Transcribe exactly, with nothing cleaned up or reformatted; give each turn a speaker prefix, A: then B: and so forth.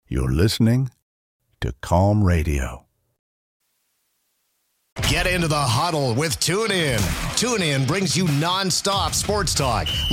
A: You're listening to Calm Radio.
B: Get into the huddle with TuneIn. TuneIn brings you nonstop sports talk,